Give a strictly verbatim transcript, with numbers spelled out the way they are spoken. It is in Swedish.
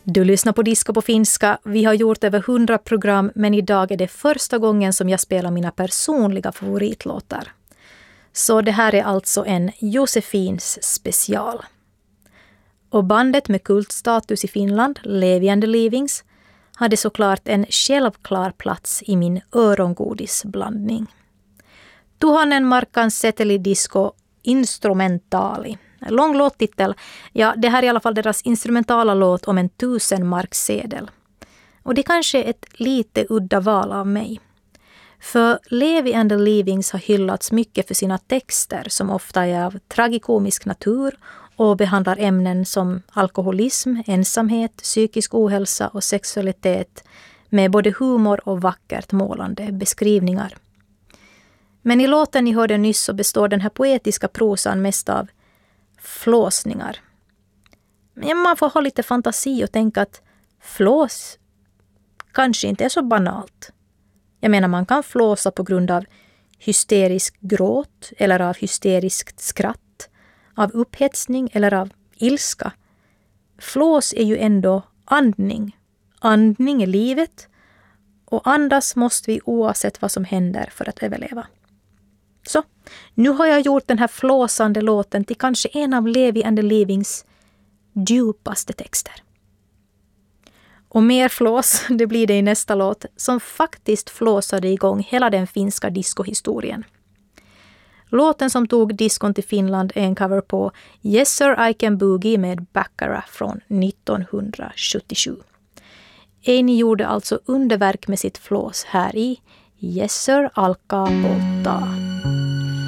Du lyssnar på Disco på finska. Vi har gjort över hundra program, men idag är det första gången som jag spelar mina personliga favoritlåtar. Så det här är alltså en Josefins special. Och bandet med kultstatus i Finland, Levi and the Leavings, hade såklart en självklar plats i min örongodisblandning. Tuhannen markan seteli disco instrumentali. Lång låttitel. Ja, det här är i alla fall deras instrumentala låt om en tusen marksedel. Och det kanske är ett lite udda val av mig. För Levi and the Leavings har hyllats mycket för sina texter som ofta är av tragikomisk natur och behandlar ämnen som alkoholism, ensamhet, psykisk ohälsa och sexualitet med både humor och vackert målande beskrivningar. Men i låten ni hörde nyss så består den här poetiska prosan mest av flåsningar. Men man får ha lite fantasi och tänka att flås kanske inte är så banalt. Jag menar, man kan flåsa på grund av hysterisk gråt eller av hysteriskt skratt, av upphetsning eller av ilska. Flås är ju ändå andning. Andning är livet och andas måste vi oavsett vad som händer för att överleva. Så, nu har jag gjort den här flåsande låten till kanske en av Levi and the Leavings djupaste texter. Och mer flås, det blir det i nästa låt som faktiskt flåsade igång hela den finska discohistorien. Låten som tog diskon till Finland är en cover på Yes Sir I Can Boogie med Baccara från nittonhundrasjuttiosju. Eni gjorde alltså underverk med sitt flås här i Yes Sir Alkaa polttaa.